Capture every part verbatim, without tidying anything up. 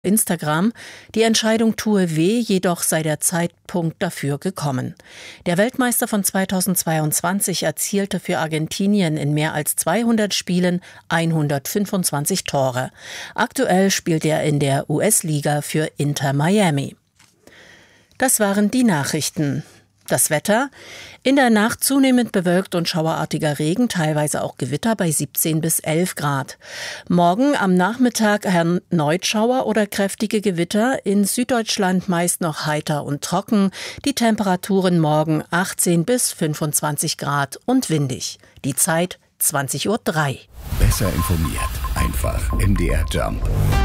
Instagram, die Entscheidung tue weh, jedoch sei der Zeitpunkt dafür gekommen. Der Weltmeister von zweitausendzweiundzwanzig erzielte für Argentinien in mehr als zweihundert Spielen hundertfünfundzwanzig Tore. Aktuell spielt er in der U S-Liga für Inter Miami. Das waren die Nachrichten. Das Wetter: In der Nacht zunehmend bewölkt und schauerartiger Regen, teilweise auch Gewitter bei siebzehn bis elf Grad. Morgen am Nachmittag erneut Schauer oder kräftige Gewitter, in Süddeutschland meist noch heiter und trocken. Die Temperaturen morgen achtzehn bis fünfundzwanzig Grad und windig. Die Zeit zwanzig Uhr drei. Besser informiert, einfach M D R Jump.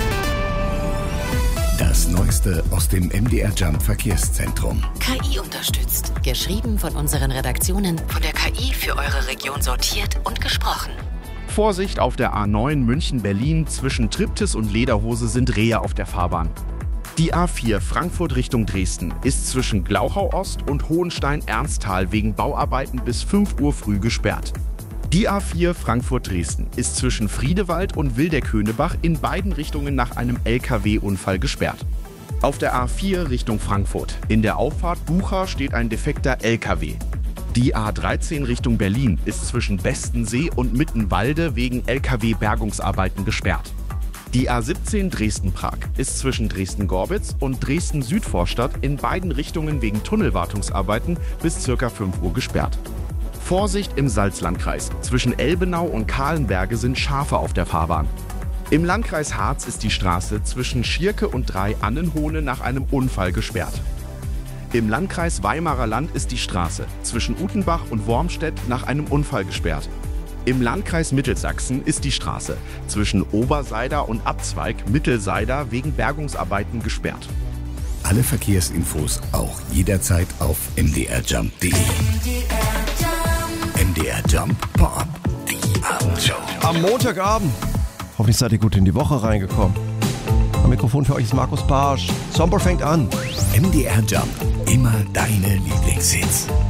Das Neueste aus dem M D R Jump Verkehrszentrum. K I unterstützt. Geschrieben von unseren Redaktionen, von der K I für eure Region sortiert und gesprochen. Vorsicht auf der A neun München-Berlin. Zwischen Triptis und Lederhose sind Rehe auf der Fahrbahn. Die A vier Frankfurt Richtung Dresden ist zwischen Glauchau Ost und Hohenstein-Ernsthal wegen Bauarbeiten bis fünf Uhr früh gesperrt. Die A vier Frankfurt-Dresden ist zwischen Friedewald und Wildeck-Höhnebach in beiden Richtungen nach einem L K W-Unfall gesperrt. Auf der A vier Richtung Frankfurt in der Auffahrt Bucha steht ein defekter L K W. Die A dreizehn Richtung Berlin ist zwischen Bestensee und Mittenwalde wegen L K W-Bergungsarbeiten gesperrt. Die A siebzehn Dresden-Prag ist zwischen Dresden-Gorbitz und Dresden-Südvorstadt in beiden Richtungen wegen Tunnelwartungsarbeiten bis ca. fünf Uhr gesperrt. Vorsicht im Salzlandkreis. Zwischen Elbenau und Kahlenberge sind Schafe auf der Fahrbahn. Im Landkreis Harz ist die Straße zwischen Schierke und Drei-Annenhohne nach einem Unfall gesperrt. Im Landkreis Weimarer Land ist die Straße zwischen Utenbach und Wormstedt nach einem Unfall gesperrt. Im Landkreis Mittelsachsen ist die Straße zwischen Oberseider und Abzweig Mittelseider wegen Bergungsarbeiten gesperrt. Alle Verkehrsinfos auch jederzeit auf m d r jump punkt d e. M D R Jump Pop, die Abendshow. Am Montagabend. Hoffentlich seid ihr gut in die Woche reingekommen. Am Mikrofon für euch ist Markus Barsch. Sommer fängt an. M D R Jump, immer deine Lieblingshits.